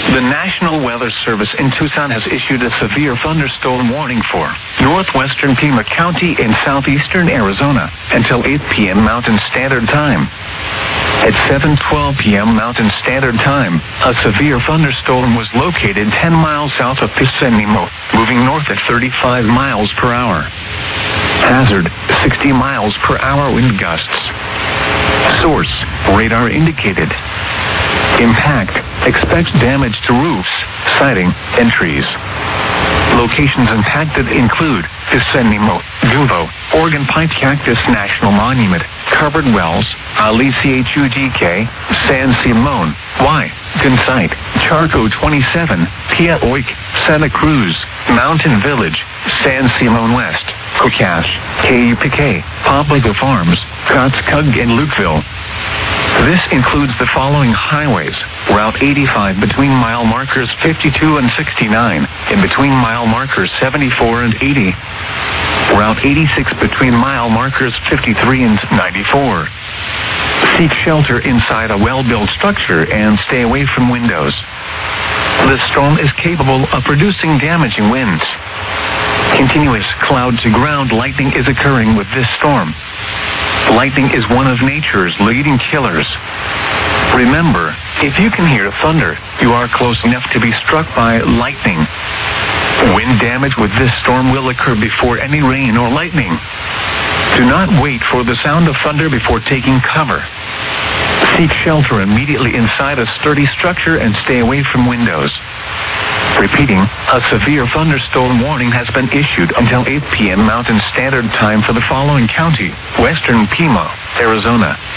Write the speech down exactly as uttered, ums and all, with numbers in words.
The National Weather Service in Tucson has issued a severe thunderstorm warning for northwestern Pima County in southeastern Arizona until eight p.m. Mountain Standard Time. At seven twelve p.m. Mountain Standard Time, a severe thunderstorm was located ten miles south of Pisanimo, moving north at thirty-five miles per hour. Hazard, sixty miles per hour wind gusts. Source, radar indicated. Impact, expects damage to roofs, siding, and trees. Locations impacted include Pisanimo, Guvo, Oregon Pipe Cactus National Monument, Covered Wells, Ali C H U G K, San Simon, Y, Gunsight, Charco twenty-seven, Pia Oik, Santa Cruz, Mountain Village, San Simon West, Cocash, K U P K, Popliga Farms, Kotskug, and Lukeville. This includes the following highways: Route eighty-five between mile markers fifty-two and sixty-nine, and between mile markers seventy-four and eighty. Route eighty-six between mile markers fifty-three and ninety-four. Seek shelter inside a well-built structure and stay away from windows. The storm is capable of producing damaging winds. Continuous cloud-to-ground lightning is occurring with this storm. Lightning is one of nature's leading killers. Remember, if you can hear thunder, you are close enough to be struck by lightning. Wind damage with this storm will occur before any rain or lightning. Do not wait for the sound of thunder before taking cover. Seek shelter immediately inside a sturdy structure and stay away from windows. Repeating, a severe thunderstorm warning has been issued until eight p.m. Mountain Standard Time for the following county: Western Pima, Arizona,